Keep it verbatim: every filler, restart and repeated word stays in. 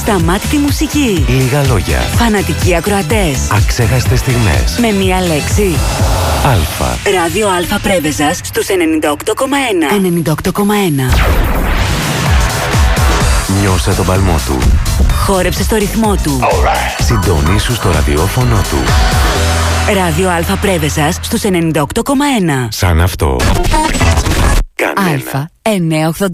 Ασταμάτητη μουσική. Λίγα λόγια. Φανατικοί ακροατές. Αξέχαστες στιγμές. Με μία λέξη. Αλφα. Ράδιο Αλφα Πρέβεζας στους ενενήντα οκτώ κόμμα ένα. ενενήντα οκτώ κόμμα ένα. Νιώσε τον παλμό του. Χόρεψε στο ρυθμό του. Right. Συντονίσου στο ραδιόφωνο του. Ράδιο Αλφα Πρέβεζας στους ενενήντα οκτώ κόμμα ένα. Σαν αυτό. Κανένα. Αλφα εννιακόσια ογδόντα.